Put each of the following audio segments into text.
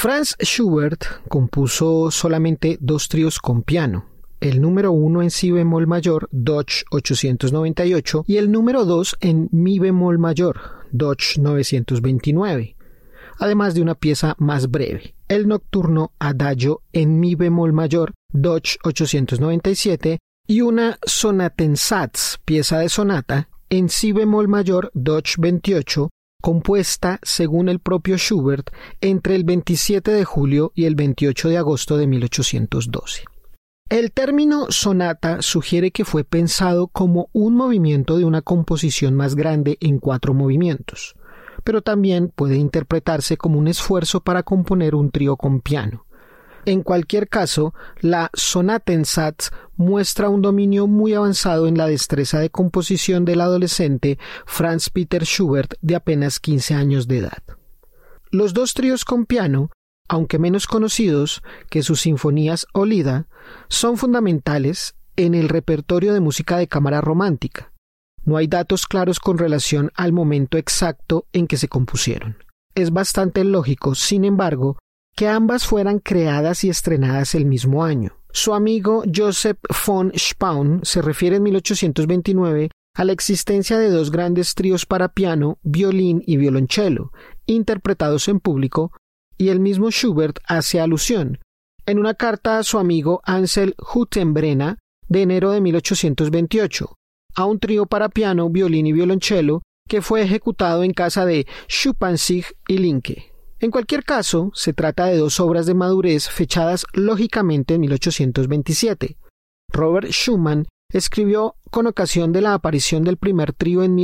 Franz Schubert compuso solamente 2 tríos con piano, el número 1 en si bemol mayor, Dodge 898, y el número 2 en mi bemol mayor, Dodge 929, además de una pieza más breve, el nocturno Adagio en mi bemol mayor, Dodge 897, y una Sonatensatz, pieza de sonata, en si bemol mayor, Dodge 28, compuesta, según el propio Schubert, entre el 27 de julio y el 28 de agosto de 1812. El término sonata sugiere que fue pensado como un movimiento de una composición más grande en 4 movimientos, pero también puede interpretarse como un esfuerzo para componer un trío con piano. En cualquier caso, la Sonatensatz muestra un dominio muy avanzado en la destreza de composición del adolescente Franz Peter Schubert de apenas 15 años de edad. Los 2 tríos con piano, aunque menos conocidos que sus sinfonías o Lida, son fundamentales en el repertorio de música de cámara romántica. No hay datos claros con relación al momento exacto en que se compusieron. Es bastante lógico, sin embargo, que ambas fueran creadas y estrenadas el mismo año. Su amigo Joseph von Spaun se refiere en 1829 a la existencia de 2 grandes tríos para piano, violín y violonchelo, interpretados en público, y el mismo Schubert hace alusión, en una carta a su amigo Ansel Hüttenbrenner de enero de 1828, a un trío para piano, violín y violonchelo que fue ejecutado en casa de Schuppanzig y Linke. En cualquier caso, se trata de 2 obras de madurez fechadas lógicamente en 1827. Robert Schumann escribió con ocasión de la aparición del primer trío en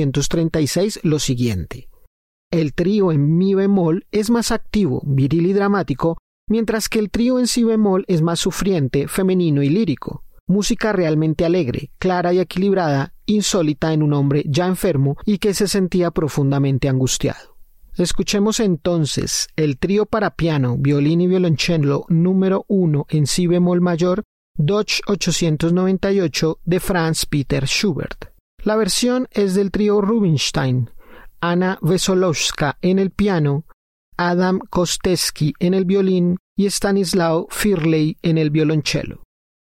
1836 lo siguiente: el trío en mi bemol es más activo, viril y dramático, mientras que el trío en si bemol es más sufriente, femenino y lírico. Música realmente alegre, clara y equilibrada, insólita en un hombre ya enfermo y que se sentía profundamente angustiado. Escuchemos entonces el trío para piano, violín y violonchelo número 1 en si bemol mayor, Dodge 898 de Franz Peter Schubert. La versión es del trío Rubinstein, Anna Wesolowska en el piano, Adam Kostecki en el violín y Stanislaw Firley en el violonchelo.